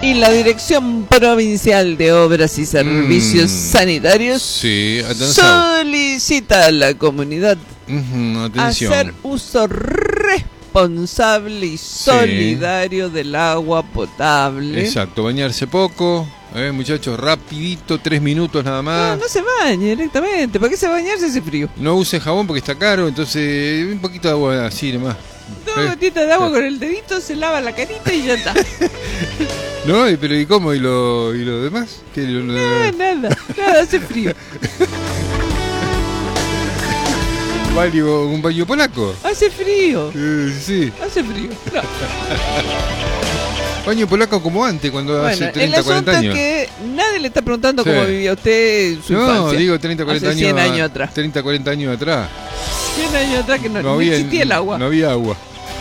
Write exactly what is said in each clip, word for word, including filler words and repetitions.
Y la Dirección Provincial de Obras y Servicios Mm, Sanitarios sí, atención. solicita a la comunidad Ujú, atención. hacer uso responsable y solidario del agua potable. Exacto, bañarse poco, eh, muchachos, rapidito, tres minutos nada más. No, no se bañe directamente. ¿Para qué se va a bañar si hace frío? No use jabón porque está caro, entonces un poquito de agua así nomás. Dos Eh, gotitas de agua con el dedito, se lava la carita y ya está. No, y- pero ¿y cómo? ¿Y lo, y lo demás? ¿Qué, lo- lo- No, nada, nada, hace frío. baño- ¿Un baño polaco? Hace frío, Eh, sí, hace frío. No. baño polaco como antes, cuando hace Bueno, el treinta, asunto cuarenta es años. que nadie le está preguntando Sí. cómo vivía usted en su No, infancia. digo treinta, cuarenta Hace años. cien años atrás. treinta, cuarenta años atrás. cien años atrás que no, No no había, existía el agua. No había agua.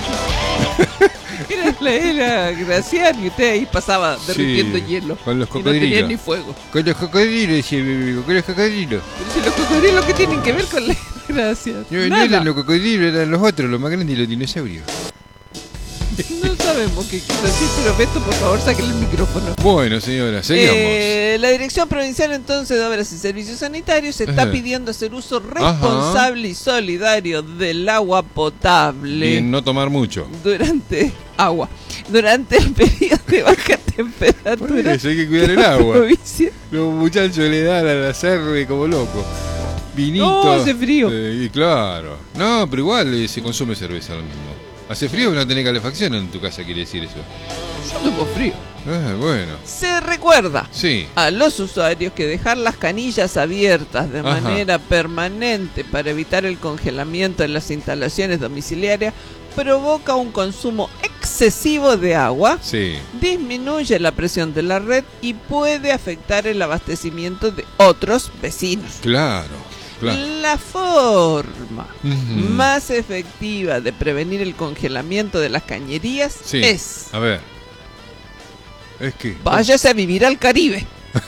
Era la era glaciar y usted ahí pasaba derritiendo Sí, hielo. con los Y no tenía cocodrilos. ni fuego. Con los cocodrilos, decía mi amigo, con los cocodrilos. Pero si los cocodrilos, ¿qué tienen que ver con la desgracia? No, no Nada. eran los cocodrilos, eran los otros, los más grandes, los dinosaurios. No sabemos qué quiso decir, pero Beto, por favor, sáquenle el micrófono. Bueno, señora, seguimos. Eh, la Dirección Provincial entonces de Obras y Servicios Sanitarios está Ajá. pidiendo hacer uso responsable y solidario del agua potable Bien, no tomar mucho. durante agua durante el periodo de baja temperatura. Por eso hay que cuidar el de la agua. provincia. Los muchachos le dan al hacerle como loco. Vinito. No, hace frío. Eh, y claro. No, pero igual eh, se consume cerveza lo mismo. Hace frío y no tenés calefacción en tu casa, quiere decir eso. Yo tengo frío. Ah, bueno. Se recuerda Sí. a los usuarios que dejar las canillas abiertas de Ajá. manera permanente para evitar el congelamiento en las instalaciones domiciliarias provoca un consumo excesivo de agua, Sí. disminuye la presión de la red y puede afectar el abastecimiento de otros vecinos. Claro. Claro. La forma Ujú. más efectiva de prevenir el congelamiento de las cañerías Sí. es A ver. Es que. váyase a vivir al Caribe.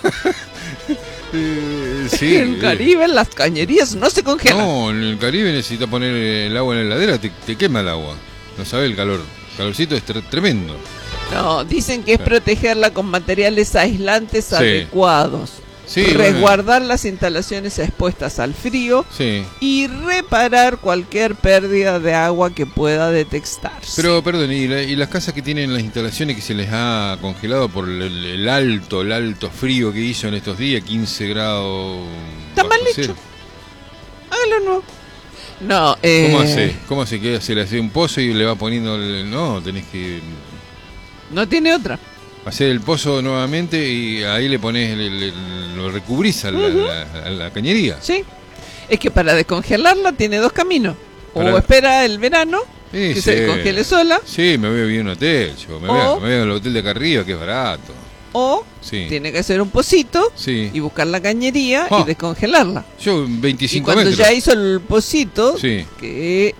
Eh, sí. En el Caribe las cañerías no se congelan. No, en el Caribe necesitas poner el agua en la heladera, te, te quema el agua. No sabes el calor. El calorcito es tre- tremendo. No, dicen que es Claro. protegerla con materiales aislantes Sí. adecuados, Sí, resguardar las instalaciones expuestas al frío Sí. y reparar cualquier pérdida de agua que pueda detectarse. Pero, perdón, ¿y, la- y las casas que tienen las instalaciones que se les ha congelado por el, el alto, el alto frío que hizo en estos días, quince grados? Está bajo mal cero? hecho. Hágalo no. No, eh, ¿Cómo hace? ¿Cómo hace? ¿Que se le hace un pozo y le va poniendo el...? No, tenés que no tiene otra. hacer el pozo nuevamente y ahí le pones, el, el- el- lo recubrís a la, Ujú. la- a la cañería. Sí. Es que para descongelarla tiene dos caminos. Para- O espera el verano, Sí, que sí. se descongele sola, Sí, me voy a vivir en un hotel, yo me voy, a, O- me voy al hotel de acá arriba, que es barato. o Sí. tiene que hacer un pocito Sí. y buscar la cañería Ah. y descongelarla. Yo Y veinticinco cuando metros. ya hizo el pocito, Sí. que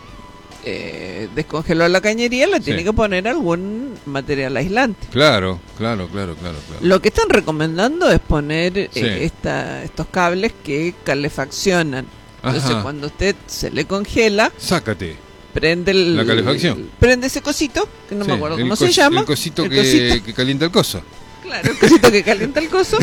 eh, descongeló la cañería, le tiene Sí. que poner algún material aislante. Claro, claro, claro, claro, claro. Lo que están recomendando es poner eh, Sí. esta, estos cables que calefaccionan. Entonces Ajá. cuando usted se le congela, Sácate. prende el, La calefacción. el- prende ese cosito, que no Sí, me acuerdo el cómo cos- se llama. El cosito, el que, cosito. que calienta el coso. Claro, el cosito que calienta el coso.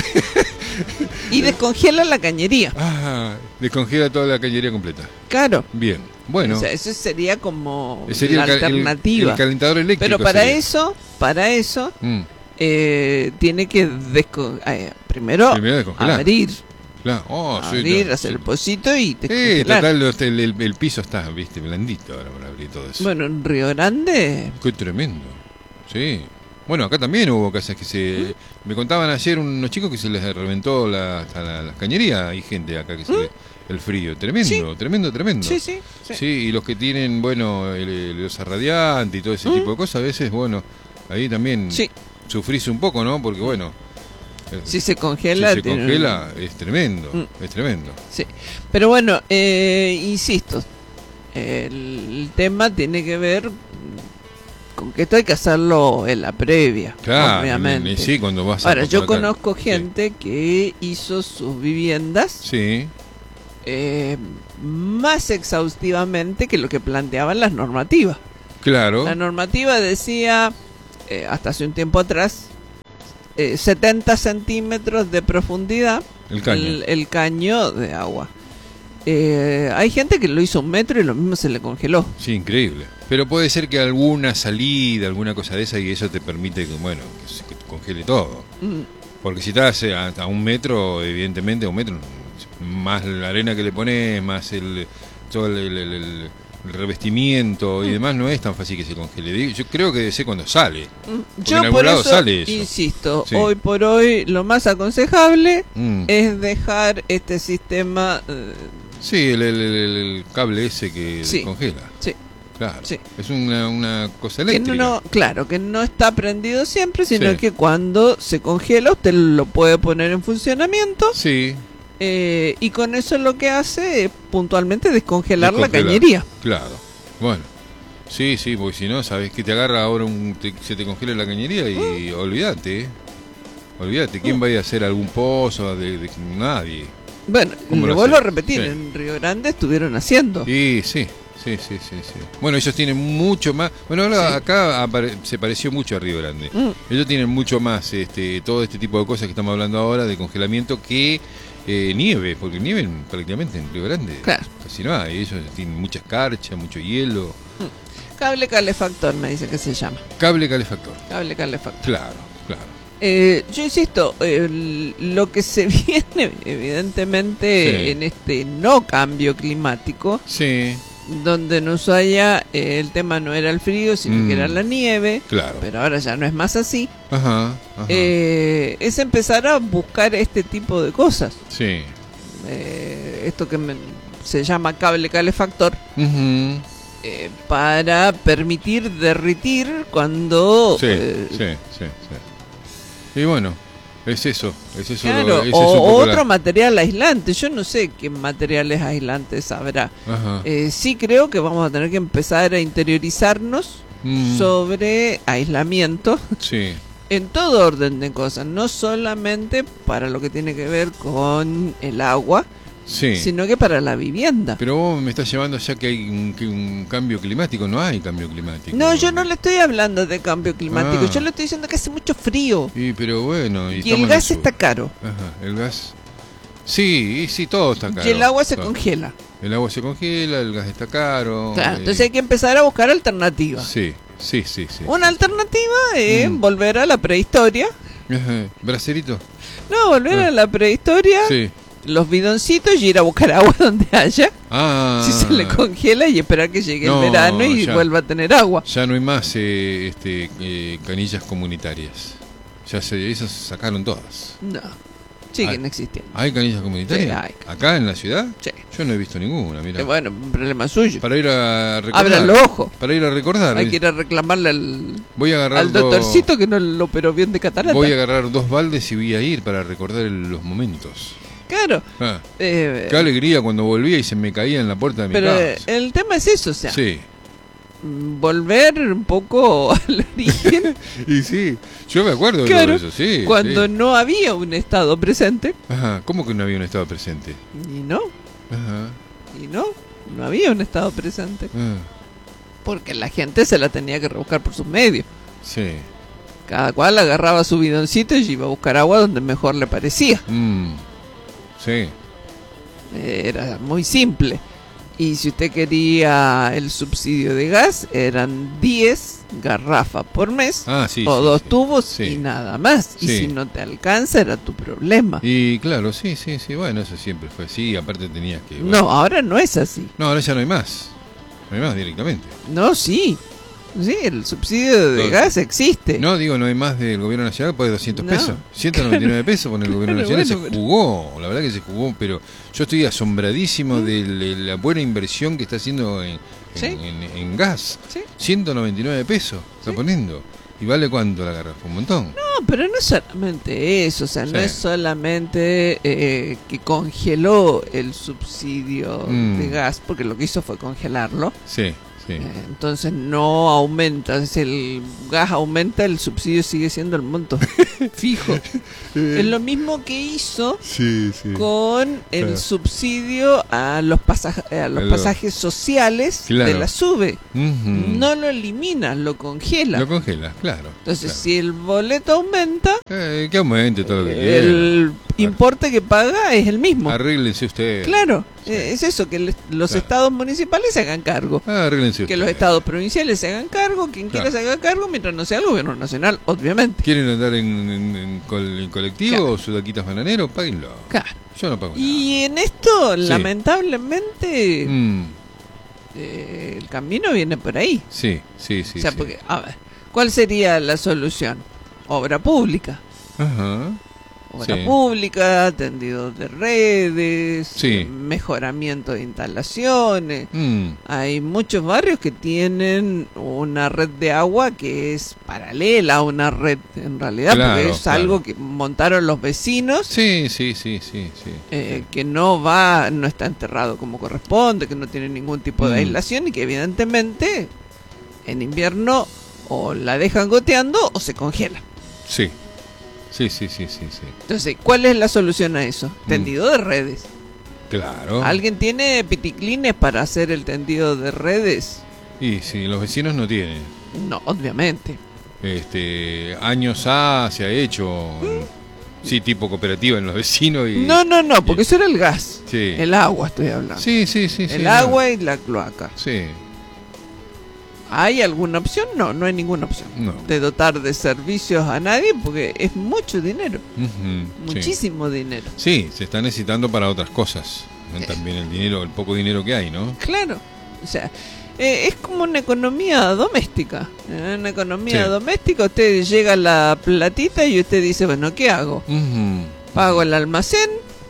Y descongela la cañería. Ah, descongela toda la cañería completa. Claro. Bien, bueno. O sea, eso sería como sería la el, ca- el- alternativa. el calentador eléctrico. Pero para sería. eso, para eso, Mm, eh, tiene que desco- eh, primero, Primero descongelar. abrir, claro. Oh, sí, abrir, no, hacer sí. el pocito y Sí, descongelar. total, el, el- el piso está, viste, blandito ahora para abrir todo eso. Bueno, en Río Grande, Qué tremendo. Sí. Bueno, acá también hubo casas que se... Me contaban ayer unos chicos que se les reventó la, hasta la, la cañería. Hay gente acá que se le- el frío. Tremendo, Sí. tremendo, tremendo. sí, sí, sí. Sí, y los que tienen, bueno, el, el losa radiante y todo ese Mm. tipo de cosas, a veces, bueno, ahí también Sí. sufrís un poco, ¿no? Porque, bueno, eh, Si se si congela, se tiene- congela, es tremendo, Mm. es tremendo. Sí. Pero bueno, eh, insisto, el, el tema tiene que ver con que esto hay que hacerlo en la previa, Claro, obviamente. y sí, cuando vas a... Ahora, yo por acá. conozco gente que hizo sus viviendas Sí, eh, más exhaustivamente que lo que planteaban las normativas. claro. La normativa decía, eh, hasta hace un tiempo atrás, eh, setenta centímetros de profundidad El caño. el, el caño de agua. Eh, hay gente que lo hizo un metro y lo mismo se le congeló. Sí, increíble. Pero puede ser que alguna salida, alguna cosa de esa, y eso te permite que, bueno, que se que te congele todo. Mm. Porque si estás a, a un metro, evidentemente, a un metro, más la arena que le pones, más el todo el, el, el, el revestimiento y demás, no es tan fácil que se congele. Digo, yo creo que debe ser cuando sale. Porque Yo en algún por lado eso sale eso. insisto, Sí. hoy por hoy lo más aconsejable Mm. es dejar este sistema. eh, Sí, el, el, el- el cable ese que Sí. congela. sí, Claro. sí. Es una, una cosa Que eléctrica. no, no- claro, que no está prendido siempre, sino Sí. que cuando se congela usted lo puede poner en funcionamiento, Sí, eh, y con eso lo que hace es puntualmente descongelar la Descongelar. cañería. claro. Bueno. Sí, sí, porque si no, sabes que te agarra ahora un, te- se te congela la cañería y Mm. olvídate. ¿eh? Olvídate, ¿quién va a ir a hacer algún pozo? De, de- nadie. Bueno, ¿Cómo le lo vuelvo a hace? repetir, Sí. en Río Grande estuvieron haciendo. Y sí, sí, sí, sí, sí. Bueno, ellos tienen mucho más. Bueno, ahora Sí. acá apare- se pareció mucho a Río Grande. Mm. Ellos tienen mucho más, este, todo este tipo de cosas que estamos hablando ahora de congelamiento que eh, nieve, porque nieve en- prácticamente en Río Grande Claro. casi no hay. Ellos tienen mucha escarcha, mucho hielo, Cable calefactor me dice que se llama. cable calefactor. Cable calefactor. Claro, claro. Eh, yo insisto, el- lo que se viene evidentemente Sí. en este no cambio climático, Sí, donde en Ushuaia eh, el tema no era el frío, sino Mm. que era la nieve, claro. pero ahora ya no es más así, Ajá, ajá. eh, es empezar a buscar este tipo de cosas. Sí. Eh, esto que me- se llama cable calefactor, Ujú. eh, para permitir derritir cuando... Sí, eh, sí, sí, sí. Y bueno, es eso, es eso. Claro, lo- ese es o un poco otro la- material aislante. Yo no sé qué materiales aislantes habrá. Ajá. Eh, sí creo que vamos a tener que empezar a interiorizarnos Mm, sobre aislamiento sí, en todo orden de cosas, no solamente para lo que tiene que ver con el agua, sí. sino que para la vivienda. Pero vos me estás llevando ya que hay un, que un cambio climático. No hay cambio climático. No, yo no le estoy hablando de cambio climático, Ah. yo le estoy diciendo que hace mucho frío Y pero bueno. Y, y estamos el en gas sur. está caro Ajá, el gas. Sí, y sí, todo está caro. y el agua se Todo. congela. El agua se congela, el gas está caro. Claro, eh, entonces hay que empezar a buscar alternativas. Sí, sí, sí, sí. Una alternativa es Mm. volver a la prehistoria. Ajá, ¿bracerito? No, volver Ah. a la prehistoria, Sí. los bidoncitos y ir a buscar agua donde haya. Ah. Si se le congela y esperar que llegue No, el verano y ya. vuelva a tener agua. Ya no hay más eh, este, eh, canillas comunitarias. Ya se, esas se sacaron todas. No, siguen Ah. existiendo. ¿Hay canillas comunitarias? Sí, hay. ¿Acá en la ciudad? Sí. Yo no he visto ninguna, mira. Que bueno, un problema suyo. Para ir a recordar. Abran los ojos. Para ir a recordar. Hay que ir a reclamarle al, Voy a agarrar al dos- doctorcito que no lo operó bien de catarata. Voy a agarrar dos baldes y voy a ir para recordar el- los momentos. Claro. Ah, eh, qué alegría cuando volvía y se me caía en la puerta de mi pero eh, casa. el tema es eso, o sea, Sí. mm, volver un poco al origen Y sí, yo me acuerdo de Claro, todo eso, sí. cuando sí. no había un estado presente. Ajá, ¿cómo que no había un estado presente? Y no, Ajá. y no, no había un estado presente. Ah, Porque la gente se la tenía que rebuscar por sus medios. sí. Cada cual agarraba su bidoncito y iba a buscar agua donde mejor le parecía. Mm, sí. Eh, Era muy simple. Y si usted quería el subsidio de gas, eran diez garrafas por mes, Ah, sí. o sí, dos sí. tubos Sí. y nada más. Y Sí. si no te alcanza, era tu problema. Y claro, sí, sí, sí. Bueno, eso siempre fue así. Aparte tenías que. No, ahora no es así. No, ahora ya no hay más. No hay más directamente. No, sí. Sí, el subsidio de Todo. gas existe. No, digo, no hay más del gobierno nacional, pues doscientos No. pesos. ciento noventa y nueve pesos con el gobierno Claro, nacional. bueno, se pero- jugó, la verdad que se jugó, pero yo estoy asombradísimo de, de la buena inversión que está haciendo en, Sí. en, en- en gas. Sí. ciento noventa y nueve pesos está Sí. poniendo. ¿Y vale cuánto la garrafa? Un montón. No, pero no es solamente eso, o sea, no Sí. es solamente eh, que congeló el subsidio Mm. de gas, porque lo que hizo fue congelarlo. Sí, sí. Eh, entonces no aumenta, si el gas aumenta, el subsidio sigue siendo el monto fijo. Es lo mismo que hizo Sí, sí. con el Claro. subsidio a los, pasaje- a los El- pasajes sociales Claro. de la SUBE. Ujú. No lo elimina, lo congela. Lo congelas, claro. Entonces, claro. si el boleto aumenta, Eh, que aumente todo lo que quiera. el importe que paga es el mismo. Arréglense ustedes. Claro, Sí. eh, es eso, que el- los Claro. estados municipales se hagan cargo. Arréglense Que los ustedes. estados provinciales se hagan cargo, quien Claro. quiera se haga cargo, mientras no sea el gobierno nacional, obviamente. ¿Quieren andar en, en- en col- en colectivo Claro. o sudaquitas bananeros? Páguenlo. Claro. Yo no pago nada. Y en esto, Sí. lamentablemente, Mm, eh, el camino viene por ahí. sí, sí, sí. o sea, sí. porque, a ver, ¿cuál sería la solución? Obra pública. Ajá. Obra Sí. pública, tendido de redes, Sí. eh, mejoramiento de instalaciones. Mm, Hay muchos barrios que tienen una red de agua que es paralela a una red, en realidad, Claro, porque es claro. algo que montaron los vecinos, sí, sí, sí, sí, sí. eh, que no va, no está enterrado como corresponde, que no tiene ningún tipo de Mm. aislación y que evidentemente en invierno o la dejan goteando o se congela. Sí. Sí, sí, sí, sí, sí. Entonces, ¿cuál es la solución a eso? Mm. Tendido de redes. Claro. ¿Alguien tiene piticlines para hacer el tendido de redes? Y si los vecinos no tienen. No, obviamente. Este, años A se ha hecho. Sí, tipo cooperativa en los vecinos y. No, no, no, porque y- eso era el gas. Sí. El agua estoy hablando. Sí, sí, sí, sí. el no. agua y la cloaca. Sí. ¿Hay alguna opción? No, no hay ninguna opción. No. De dotar de servicios a nadie porque es mucho dinero. Ujú, sí. Muchísimo dinero. Sí, se está necesitando para otras cosas. ¿no? También el dinero, el poco dinero que hay, ¿no? Claro. O sea, eh, es como una economía doméstica. En una economía Sí. doméstica usted llega la platita y usted dice, bueno, ¿qué hago? Ujú. Pago el almacén,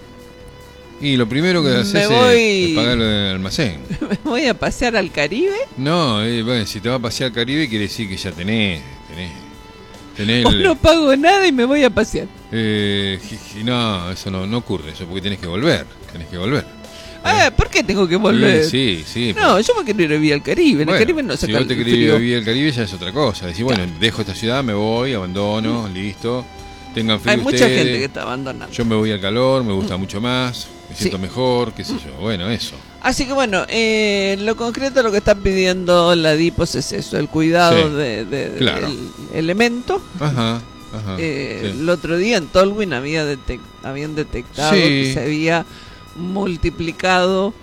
Y lo primero que Me haces es- voy- es pagar el almacén. me voy a pasear al Caribe. No, eh, bueno, si te vas a pasear al Caribe quiere decir que ya tenés, tenés, tenés O el- no pago nada y me voy a pasear. eh, ji- ji- no, eso no, no ocurre, eso porque tenés que volver, tenés que volver. Ah, ¿por qué tengo que volver? Sí, sí. No, yo me quiero ir a vivir al Caribe. En Bueno, el Caribe no si saca vos te el querés ir frío. a vivir al Caribe ya es otra cosa. Decís, bueno, dejo esta ciudad, me voy, abandono, listo. Tengan frío Hay mucha ustedes, gente que está abandonando. yo me voy al calor, me gusta mucho más, me siento Sí. mejor, qué sé yo. Bueno, eso. Así que bueno, eh, lo concreto lo que está pidiendo la DIPOS es eso, el cuidado Sí, de, de- claro. del elemento. Ajá, ajá. Eh, sí. El otro día en Tolwyn había detec- habían detectado Sí. que se había multiplicado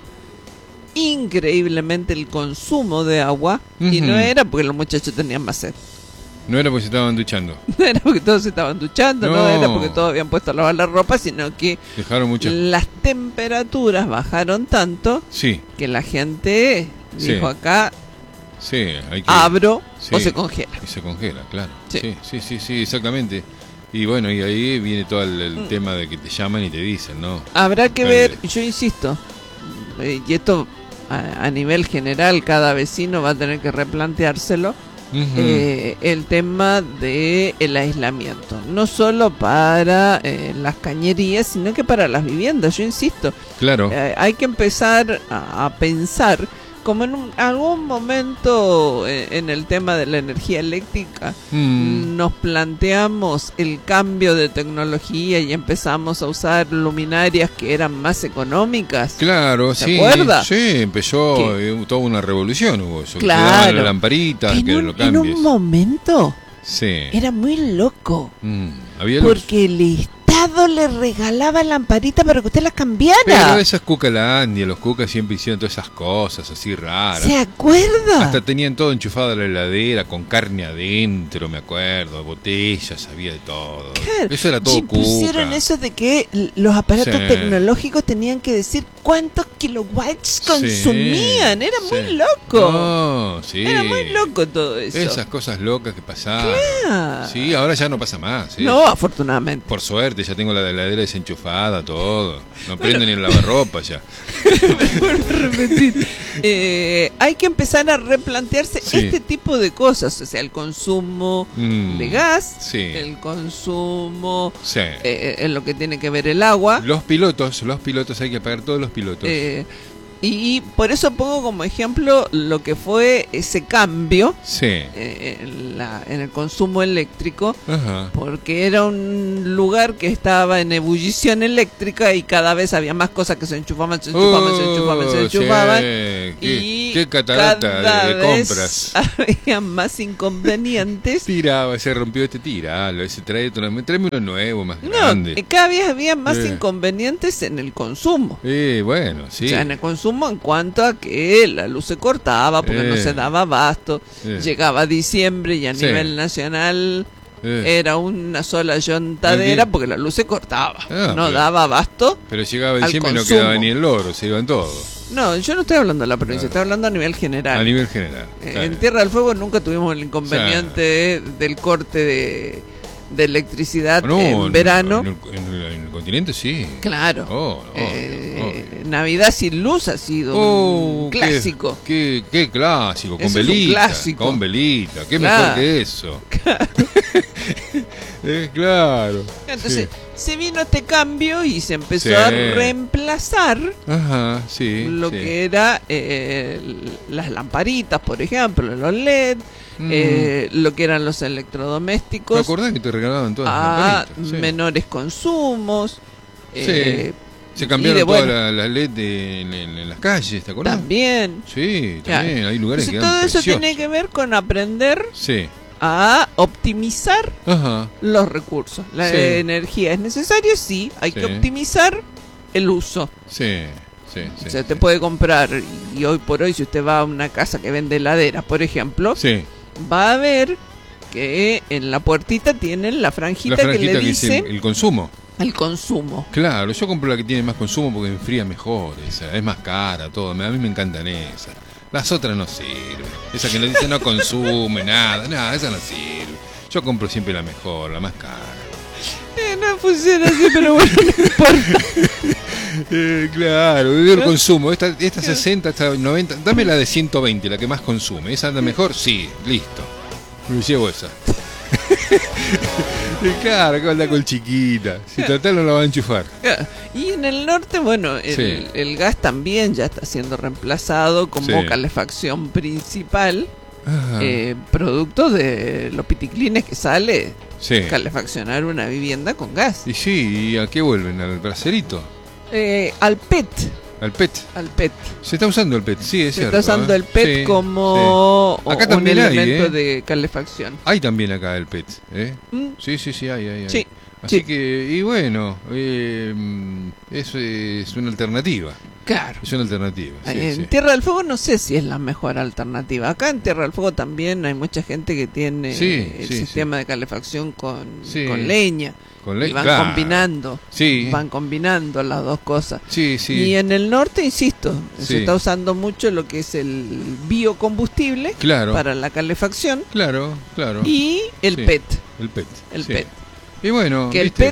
increíblemente el consumo de agua y Ujú. no era porque los muchachos tenían más sed. No era porque se estaban duchando. No era porque todos se estaban duchando, no, No. era porque todos habían puesto a lavar la ropa, sino que Dejaron mucho. las temperaturas bajaron tanto Sí, que la gente Sí. dijo acá, sí, hay que. abro o Sí. se congela. Y se congela, claro. Sí. Sí, sí, sí, sí, exactamente. Y bueno, y ahí viene todo el, el Mm. tema de que te llaman y te dicen, ¿no? Habrá que Ahí. ver, yo insisto, eh, y esto a, a nivel general, cada vecino va a tener que replanteárselo, Ujú. eh, el tema de el aislamiento, no solo para eh, las cañerías, sino que para las viviendas. Yo insisto, Claro. eh, hay que empezar a, a pensar como en un- algún momento eh, en el tema de la energía eléctrica Mm. nos planteamos el cambio de tecnología y empezamos a usar luminarias que eran más económicas. Claro, ¿Se sí. acuerda? Sí, empezó ¿Qué? eh, toda una revolución hubo eso. que Claro. te daban las lamparitas, En que un, lo en cambies. un momento Sí. era muy loco. Mm. Había luz. Porque el Estado le regalaba lamparita para que usted las cambiara. Pero esas cucalandia, los cucas siempre hicieron todas esas cosas así raras. ¿Se acuerda? Hasta tenían todo enchufado a la heladera, con carne adentro, me acuerdo, botellas, había de todo. Claro. Eso era todo Y pusieron cuca. eso de que l- los aparatos Sí. tecnológicos tenían que decir cuántos kilowatts consumían. Era sí. muy loco. No, sí. Era muy loco todo eso. Esas cosas locas que pasaban. Ah. Sí, ahora ya no pasa más. ¿eh? No, afortunadamente. Por suerte, ya tengo la heladera desenchufada, todo. No prendo ni el lavarropa ya. Vuelvo a repetir. Eh, hay que empezar a replantearse Sí. este tipo de cosas. O sea, el consumo Mm, de gas, sí. el consumo Sí. eh, en lo que tiene que ver el agua. Los pilotos, los pilotos, hay que pagar todos los pilotos. Eh, Y por eso pongo como ejemplo lo que fue ese cambio Sí. eh, en, la, en el consumo eléctrico, Ajá. porque era un lugar que estaba en ebullición eléctrica y cada vez había más cosas que se enchufaban, se enchufaban, se enchufaban, se Oh, enchufaban. sí. Qué, Y qué catarata cada de, de vez compras. había más inconvenientes. Tiraba, se rompió este tiralo, ese trae otro, tráeme uno nuevo, más No, grande. eh, cada vez había más Eh. inconvenientes en el consumo. Eh, bueno, sí. O sea, en el consumo en cuanto a que la luz se cortaba porque no Eh. se daba abasto. Eh. Llegaba diciembre y a Sí. nivel nacional Eh. era una sola yontadera Enti- porque la luz se cortaba. Ah, no pero- daba abasto. Pero llegaba al diciembre y no consumo. quedaba ni el loro, se iban todos. No, yo no estoy hablando de la provincia, Claro. estoy hablando a nivel general. A nivel general. Eh, claro. En Tierra del Fuego nunca tuvimos el inconveniente del corte de, de electricidad No, en verano. En el, en el- en el continente sí. Claro. Oh, obvio, Eh, obvio. Navidad sin luz ha sido Oh, un qué- clásico. Qué, qué clásico, con Eso es un velita. clásico. Con velita, qué Claro. mejor que eso. Eh, claro. Entonces, Sí. se vino este cambio y se empezó Sí. a reemplazar Ajá, sí. lo sí. que era eh, las lamparitas, por ejemplo, los L E D, Mm. eh, lo que eran los ¿Te electrodomésticos acordás que te regalaban todas las a lamparitas? Sí. menores consumos. eh, Se y cambiaron de, todas bueno, las las L E D de- en, en- en las calles, ¿te acordás? también. Sí, Claro. también. Hay lugares Entonces, que todo quedan eso preciosos. tiene que ver con aprender Sí. a optimizar Ajá. los recursos. La Sí. energía es necesaria, sí, hay Sí. que optimizar el uso. Sí. Sí, sí. O sea, te sí. puede comprar, y hoy por hoy si usted va a una casa que vende heladeras, por ejemplo, Sí. va a ver que en la puertita tienen la franjita, La franjita que le que dice es el, el consumo. el consumo. Claro, yo compro la que tiene más consumo porque enfría mejor, esa, es más cara, todo. A mí me encantan esas. Las otras no sirven. Esa que le dice no consume nada, nada, esa no sirve. Yo compro siempre la mejor, la más cara. Eh, no funciona así, pero bueno, no importa. Eh, claro, el consumo. Esta, esta sesenta, esta noventa. Dame la de ciento veinte, la que más consume. ¿Esa anda mejor? Sí, listo. Me llevo esa. Y claro, que anda con chiquita. Si total no la va a enchufar. Y en el norte, bueno, el, Sí. el gas también ya está siendo reemplazado como Sí. calefacción principal, Ajá. eh, producto de los piticlines que sale Sí. calefaccionar una vivienda con gas. Y sí, ¿y a qué vuelven? ¿Al bracerito? Eh, al P E T, ¿Al P E T? al P E T. Se está usando el P E T, sí, es Se cierto. está usando ¿eh? el P E T Sí, como sí. Acá un también hay, elemento ¿eh? de calefacción. Hay también acá el P E T, ¿eh? Mm, Sí, sí, sí, hay, hay, hay. Sí, Así sí. que, y bueno, eh, eso es una alternativa. claro. Es una alternativa. sí, en sí. Tierra del Fuego no sé si es la mejor alternativa. Acá en Tierra del Fuego también hay mucha gente que tiene Sí, el sí, sistema de calefacción con, Sí. con leña. Con Y ley, van claro. combinando. Sí, Van combinando las dos cosas. sí, sí. Y en el norte, insisto, Sí. se está usando mucho lo que es el biocombustible Claro, para la calefacción claro, claro. y el Sí. P E T. El P E T. El sí. P E T. Y bueno, Que el ¿viste?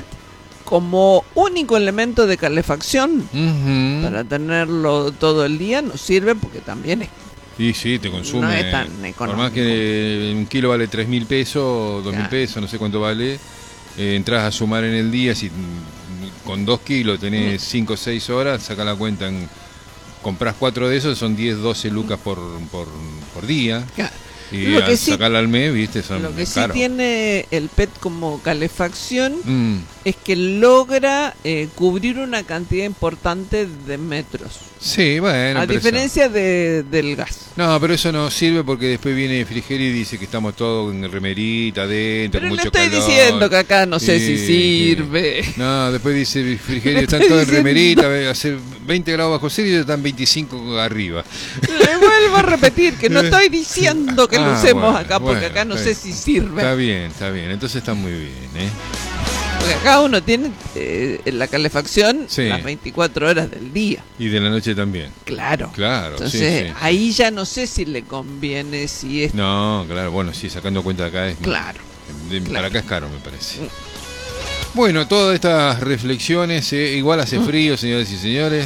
P E T, como único elemento de calefacción, Ujú. para tenerlo todo el día, nos sirve porque también es. Y sí, te consume. No es tan Por económico. más que un kilo vale tres mil pesos, dos mil Claro. pesos, no sé cuánto vale. Eh, entras a sumar en el día, si mm, con dos kilos tenés cinco o seis horas, saca la cuenta, en, compras cuatro de esos, son diez, doce lucas por, por, por día. Claro. Y Lo que al sí- sacarla al mes, viste, son Lo que sí caros. tiene el P E T como calefacción Mm, es que logra eh, cubrir una cantidad importante de metros. sí, bueno. a pero eso- diferencia de, del gas. No, pero eso no sirve porque después viene Frigerio y dice que estamos todos en remerita adentro, Pero con le mucho estoy calor. diciendo que acá no sé Sí, si sirve. No, después dice Frigerio, Le están estoy todos en diciendo. remerita, ve, hace veinte grados bajo cero y ya están veinticinco arriba. Le vuelvo a repetir que no estoy diciendo que lo Ah, usemos bueno, acá, porque bueno, acá no está sé bien. si sirve. Está bien, está bien, entonces está muy bien, ¿eh? Porque acá uno tiene eh, la calefacción Sí. las veinticuatro horas del día. Y de la noche también. Claro. Claro, Entonces, sí, sí. ahí ya no sé si le conviene, si es. No, claro, bueno, sí, sacando cuenta de acá es... Claro. de- claro. Para acá es caro, me parece. Bueno, todas estas reflexiones, eh, igual hace frío, señores y señores.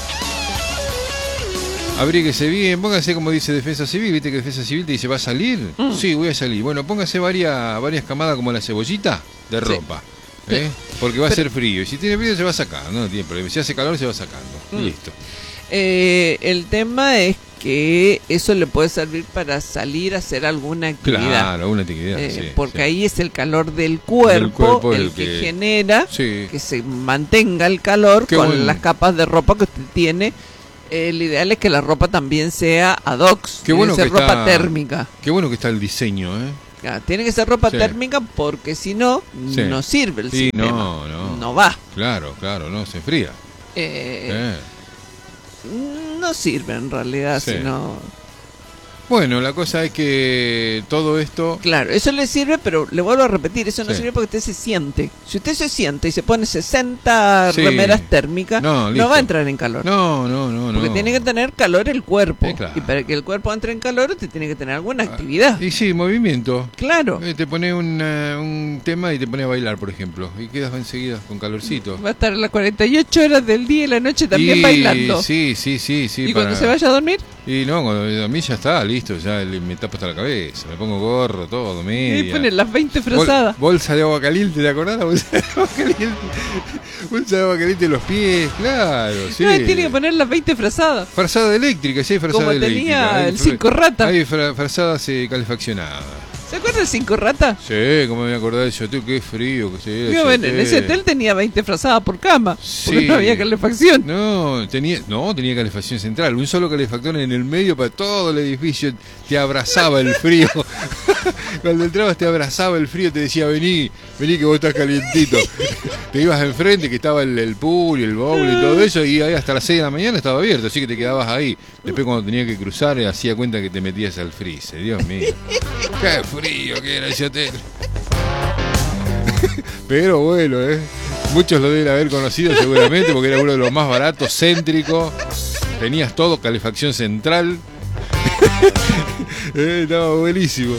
Abríguese bien, póngase como dice Defensa Civil, viste que Defensa Civil te dice, ¿va a salir? Mm. Sí, voy a salir. Bueno, póngase varias, varias camadas como la cebollita de Sí. ropa. ¿eh? Porque va a Pero- ser frío. Y si tiene frío se va sacando, no tiene problema. Si hace calor se va sacando. Mm. Listo. Eh, el tema es que eso le puede servir para salir a hacer alguna actividad. Claro, alguna actividad, eh, sí, porque sí. ahí es el calor del cuerpo, Del cuerpo el, el que, que- genera Sí. que se mantenga el calor Qué con buen- las capas de ropa que usted tiene. Eh, el ideal es que la ropa también sea ad hoc, Qué tiene bueno que ser que ropa está- térmica. Qué bueno que está el diseño, ¿eh? Ah, tiene que ser ropa Sí. térmica porque si no, Sí. no sirve el Sí, sistema. no, no. No va. Claro, claro, no, se enfría. Eh, Eh. No sirve en realidad, Sí. sino... Bueno, la cosa es que todo esto... Claro, eso le sirve, pero le vuelvo a repetir, eso no Sí. sirve porque usted se siente. Si usted se siente y se pone sesenta Sí. remeras térmicas, No, no, listo. va a entrar en calor. No, no, no, Porque no. tiene que tener calor el cuerpo. Sí, claro. Y para que el cuerpo entre en calor, usted tiene que tener alguna actividad. Y sí, movimiento. Claro. Eh, te pone una- un tema y te pone a bailar, por ejemplo. Y quedas enseguida con calorcito. Va a estar las cuarenta y ocho horas del día y la noche también Y- bailando. Sí, sí, sí, sí. y para- cuando se vaya a dormir, Y no, cuando a mí ya está, listo, ya le- me tapo hasta la cabeza, me pongo gorro, todo, y media. pone las veinte Bol- frazadas. bolsa de agua caliente, ¿te acordás? La bolsa de agua caliente. Bolsa de agua caliente en los pies, claro, sí. No, tiene que poner las veinte frazadas. Frazada eléctrica, sí hay frazada Como eléctrica. tenía Hay el fra- cinco rata. Hay fra- frazadas eh, calefaccionadas. ¿Se acuerda del cinco rata? Sí, como me acordás de ese hotel, qué frío que se era. Yo, bueno, en ese hotel tenía veinte frazadas por cama. Porque Sí. no había calefacción. No, tenía, no, tenía calefacción central, un solo calefactor en el medio para todo el edificio, te abrazaba el frío. Cuando entrabas te abrazaba el frío, te decía, vení, vení que vos estás calientito. Te ibas enfrente, que estaba el, el pool y el bowl y todo eso, y ahí hasta las seis de la mañana estaba abierto, así que te quedabas ahí. Después cuando tenía que cruzar, eh, hacía cuenta que te metías al freezer, Dios mío. Qué frío que era ese hotel. Pero bueno, ¿eh? Muchos lo deben haber conocido seguramente porque era uno de los más baratos, céntrico. Tenías todo, calefacción central. eh, estaba buenísimo.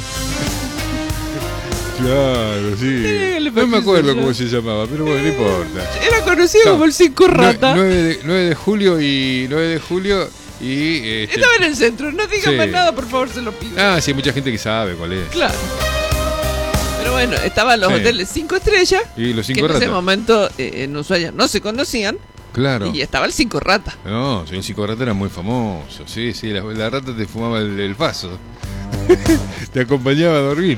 Claro, sí. No me acuerdo cómo se llamaba, pero bueno, no importa. Era conocido No, como el cinco rata. nueve de, nueve de julio y nueve de julio y este, Estaba en el centro. No diga Sí. más nada, por favor, se lo pido. ah, sí, hay mucha gente que sabe cuál es. Claro. Pero bueno, estaban los Sí. hoteles cinco estrellas. Y los Que cinco en ese ratas. momento eh, en Ushuaia no se conocían. Claro. Y estaba el cinco rata. No, sí, el cinco rata era muy famoso. Sí, sí, la, la rata te fumaba el, el paso. Te acompañaba a dormir.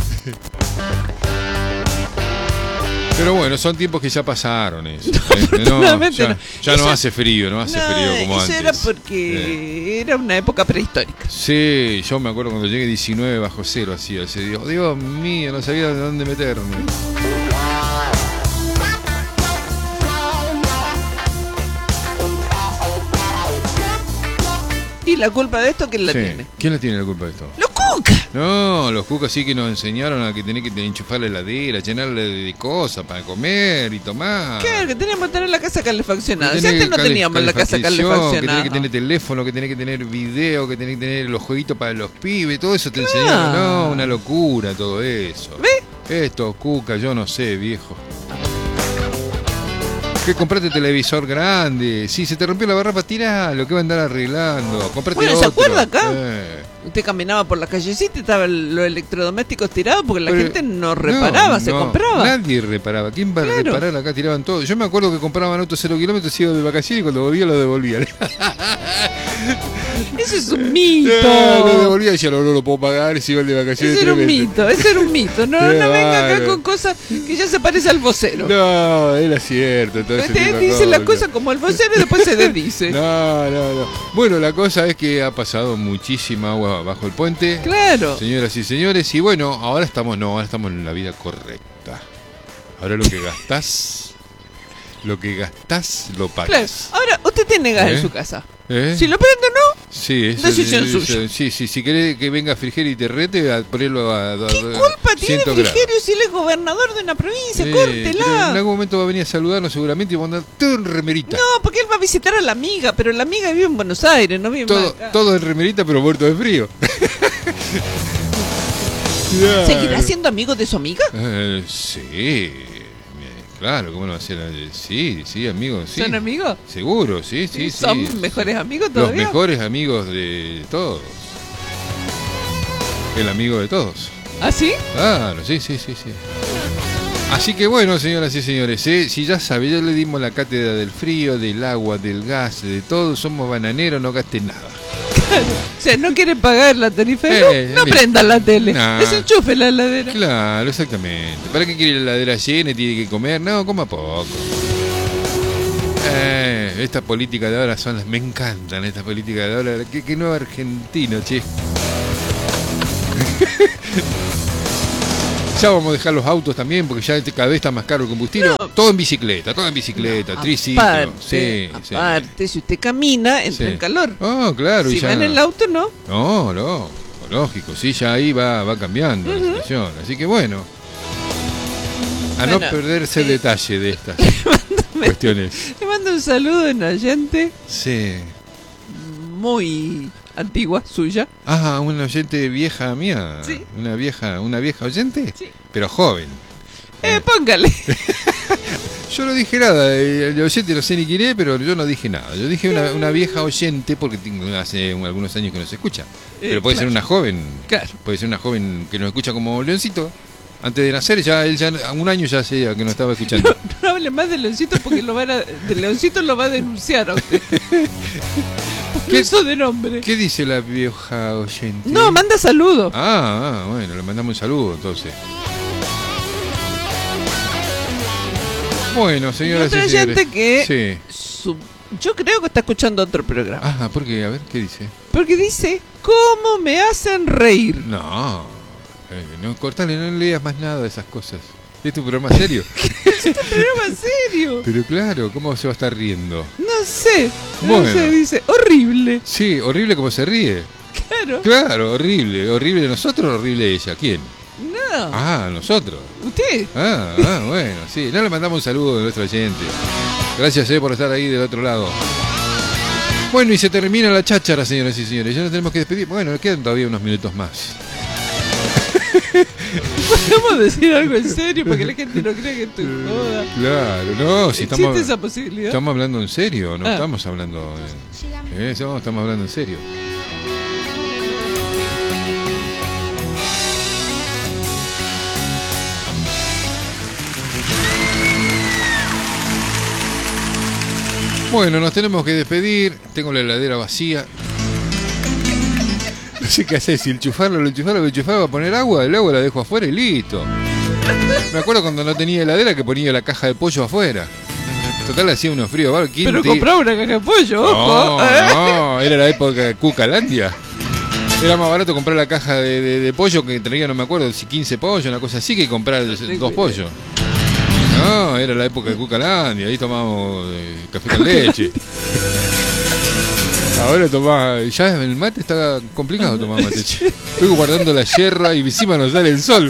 Pero bueno, son tiempos que ya pasaron eso. ¿eh? afortunadamente ya no. ya no Eso- hace frío, no hace frío como eso antes. era porque Eh. era una época prehistórica. Sí, yo me acuerdo cuando llegué diecinueve bajo cero, así, ese día. Dios mío, no sabía de dónde meterme. Y la culpa de esto, ¿quién la Sí. tiene? ¿Quién la tiene la culpa de esto? ¡Los cuca! No, los cucas sí que nos enseñaron a que tenés que enchufar la heladera, llenarla de cosas para comer y tomar. Claro, que teníamos que tener la casa calefaccionada. Que Si tenés antes no cale- teníamos la casa calefacción, calefaccionada. Que tenés que tener teléfono, que tenés que tener video, que tenés que tener los jueguitos para los pibes, todo eso te Claro. enseñaron. No, una locura todo eso. ¿Ve? Esto, cuca, yo no sé, viejo. Que comprate televisor grande. Si se te rompió la barrapa, tirá lo que va a andar arreglando. Comprate Bueno, ¿se otro. acuerda acá? Eh. Usted caminaba por la callecita y estaban los electrodomésticos tirados porque la Pero- gente no reparaba, no, se no, compraba. Nadie reparaba. ¿Quién va a Claro. reparar acá? Tiraban todo. Yo me acuerdo que compraban autos cero kilómetros, iban de vacaciones y cuando volvían lo devolvían. Eso es un No, mito. lo devolvían y decían, no, no lo puedo pagar, si iban de vacaciones. Ese era un tres meses. mito, ese era un mito. No, Qué no venga acá bárbaro. con cosas que ya se parece al vocero. No, era cierto. todo ese tipo Usted de dice las cosas. cosas como el vocero y después se desdice. No, no, no. Bueno, la cosa es que ha pasado muchísima agua bajo el puente. Claro. Señoras y señores, y bueno, ahora estamos, no, ahora estamos en la vida correcta. Ahora lo que gastás, lo que gastás, lo Claro. pagas. Ahora, usted tiene gas ¿Eh? en su casa. ¿Eh? Si lo prende o no, Sí, eso, decisión eso- suya. Sí, sí, si querés que venga Frigerio y te rete, a ponerlo a, a, ¿qué culpa tiene Frigerio si él es gobernador de una provincia? En Córtela. algún momento va a venir a saludarnos seguramente y va a mandar todo en remerita. No, porque él va a visitar a la amiga, pero la amiga vive en Buenos Aires, no vive todo, más acá. todo en remerita, pero muerto de frío. Claro. ¿Seguirá siendo amigo de su amiga? Eh, sí, eh, claro, ¿cómo no va a ser? Eh, Sí, sí, amigos, sí. ¿Son amigos? Seguro, sí, sí, sí. ¿Son mejores amigos Los todavía? mejores amigos de todos. El amigo de todos. ¿Ah, sí? Claro, sí, sí, sí, sí. Así que bueno, señoras y señores, ¿eh? Si ya sabe, ya le dimos la cátedra del frío, del agua, del gas, de todo, somos bananeros, no gasten nada. Claro. O sea, no quieren pagar la tarifa, Eh, no, no prendan la tele, nah. desenchufe la heladera. Claro, exactamente. ¿Para qué quiere la heladera llena y tiene que comer? No, coma poco. Eh, esta política de ahora son las... Me encantan estas políticas de ahora. Que, que no argentino, che. Ya vamos a dejar los autos también, porque ya cada vez está más caro el combustible. No. Todo en bicicleta, todo en bicicleta, No, triciclo. aparte, Sí, aparte sí. si usted camina, entra Sí. en calor. Oh, claro. Si y ya... va en el auto, no. No, no, lógico, sí, ya ahí va, va cambiando Uh-huh. la situación. Así que bueno, a Bueno, no perderse eh, detalle de estas cuestiones. Le mando un saludo a una oyente Sí. muy antigua, suya. Ah, una oyente vieja mía. Sí. Una vieja, una vieja oyente, Sí. pero joven. Eh, póngale. Yo no dije nada, eh, el oyente no sé ni quién es, pero yo no dije nada. Yo dije una, una vieja oyente porque tengo hace algunos años que no se escucha. Pero Eh, puede claro. ser una joven. Claro. Puede ser una joven que nos escucha como Leoncito. Antes de nacer, ya él ya un año ya hacía que nos estaba escuchando. No, no hable más de Leoncito porque lo van a, de Leoncito lo va a denunciar a usted. Por ¿Qué- eso de nombre. ¿Qué dice la vieja oyente? No, manda saludos. Ah, ah, bueno, le mandamos un saludo entonces. Bueno, señoras Otra y señores. oyente que Sí. su- yo creo que está escuchando otro programa. Ah, ¿por qué? A ver, ¿qué dice? Porque dice, ¿cómo me hacen reír? No, eh, no, cortale, no leas más nada de esas cosas. ¿Es tu programa serio? Este programa serio. Pero claro, ¿cómo se va a estar riendo? No sé, no Bueno. sé, dice, horrible. Sí, horrible como se ríe. Claro. Claro, horrible. ¿Horrible de nosotros o horrible de ella? ¿Quién? No. Ah, nosotros. ¿Usted? Ah, ah, bueno, sí. No le mandamos un saludo a nuestro oyente. Gracias eh, por estar ahí del otro lado. Bueno, y se termina la cháchara, señoras y señores. Ya nos tenemos que despedir. Bueno, quedan todavía unos minutos más. ¿Podemos decir algo en serio? Porque la gente no cree que esto es joda. Claro, no, si ¿Existe estamos, esa posibilidad? estamos hablando en serio, no Ah. estamos hablando... Eh, no, estamos hablando en serio. Bueno, nos tenemos que despedir. Tengo la heladera vacía. No sé qué hacer, si enchufarlo, lo enchufarlo, lo enchufarlo, a poner agua, el agua la dejo afuera y listo. Me acuerdo cuando no tenía heladera que ponía la caja de pollo afuera. Total hacía unos fríos. ¿Vale? ¿Quién Pero te- compraba una caja de pollo, ojo. No, ¿eh? no, era la época de Cucalandia. Era más barato comprar la caja de, de- de pollo que traía, no me acuerdo, si quince pollos, una cosa así, que comprar dos pollos. No, era la época de Cucalandia, ahí tomábamos eh, café con leche. Ahora tomaba, ya el mate está complicado tomar mate. che. Estoy guardando la yerra y encima nos sale el sol.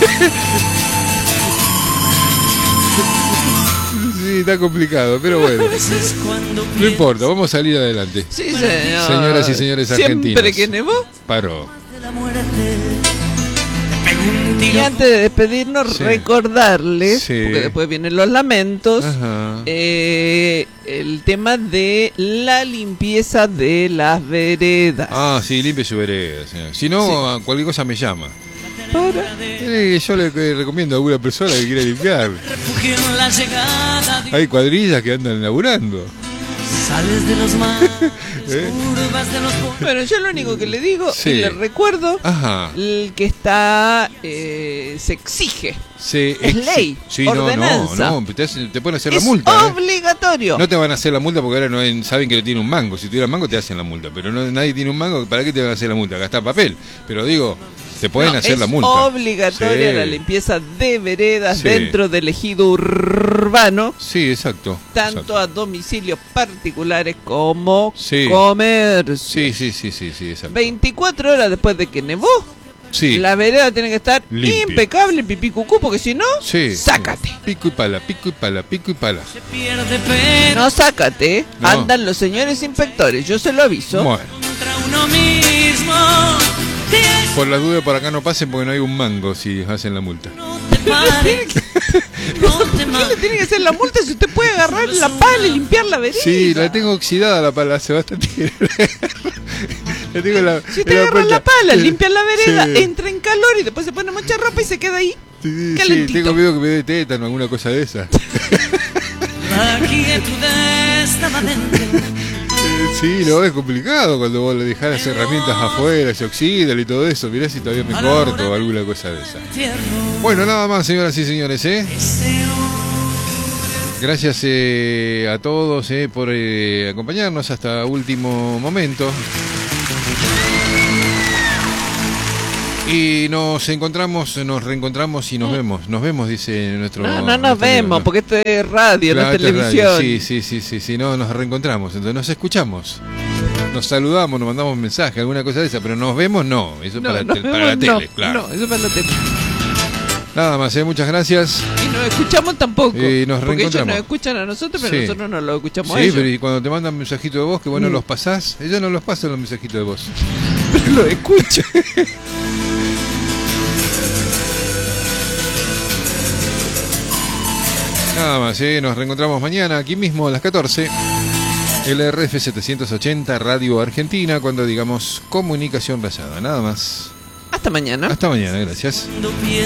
Sí, está complicado, pero bueno. No importa, vamos a salir adelante. Sí, señor. Señoras y señores argentinos. Siempre que nevó. Paró. Y antes de despedirnos, Sí. recordarles, Sí. porque después vienen los lamentos, Ajá. eh, el tema de la limpieza de las veredas. Ah, sí, limpie su vereda, señor. Si no, a cualquier cosa me llama. Para. Eh, Yo le eh, recomiendo a alguna persona que quiera limpiar. Refugio en la llegada de- Hay cuadrillas que andan laburando. Sales de los mares, ¿Eh? curvas de los pueblos. Bueno, yo lo único que le digo Sí. y le recuerdo, Ajá. el que está, eh, se exige. Sí, Es ley, Sí, no, no, ordenanza. no. Te, hacen- te pueden hacer la Es multa. ¿eh? obligatorio. No te van a hacer la multa porque ahora no en- saben que no tiene un mango. Si tuviera mango te hacen la multa. Pero no, nadie tiene un mango. ¿Para qué te van a hacer la multa? Gastar papel. Pero digo, te pueden No, hacer es la multa. obligatoria Sí. la limpieza de veredas Sí. dentro del ejido urbano, Sí, exacto. tanto exacto. a domicilios particulares como Sí. comercio. Sí, sí, sí, sí, sí, exacto. veinticuatro horas después de que nevó, Sí. la vereda tiene que estar Limpia. impecable, pipí cucú, porque si no, Sí, sácate. sí. Pico y pala, pico y pala, pico y pala. Se pierde pero No sácate, ¿eh? No. Andan los señores inspectores, yo se lo aviso. Bueno, contra uno mismo. Tienes por la duda por acá no pasen porque no hay un mango si hacen la multa. no te pares, no te ¿Qué le mates. tiene que hacer la multa si usted puede agarrar la pala y limpiar la vereda? Sí, la tengo oxidada la pala, hace bastante que- La tengo en la, Si usted en agarra puerta. la pala, Sí. limpia la vereda, Sí. entra en calor y después se pone mucha ropa y se queda ahí. Sí, sí, Calentito. tengo miedo que me dé tétano, alguna cosa de esa. La quietud estaba dentro. Sí, no, es complicado cuando vos le dejás las herramientas afuera, se oxidan y todo eso. Mirá si todavía me corto o alguna cosa de esa. Bueno, nada más, señoras y señores, ¿eh? Gracias eh, a todos eh, por eh, acompañarnos hasta último momento. Y nos encontramos, nos reencontramos y nos vemos. Nos vemos, dice nuestro... No, no nos nuestro amigo, vemos, ¿no? porque esto es radio, Claro, no es esto es televisión. radio. Sí, sí, sí, sí, sí, no, nos reencontramos, entonces nos escuchamos. Nos saludamos, nos mandamos mensaje, alguna cosa de esa, pero nos vemos no, eso es No, para, nos tel- para la vemos, tele, no, claro. No, eso es para la tele. Nada más, eh, muchas gracias. Y nos escuchamos tampoco. Y nos porque ellos reencontramos. nos escuchan a nosotros, pero Sí. nosotros no los escuchamos a Sí, ellos. pero y cuando te mandan mensajitos de voz que vos no Mm. los pasás, ellos no los pasan los mensajitos de voz. Pero los escucho. Nada más, eh, nos reencontramos mañana aquí mismo a las catorce. L R F setecientos ochenta Radio Argentina, cuando digamos comunicación rayada. Nada más. Hasta mañana. Hasta mañana, gracias. Cuando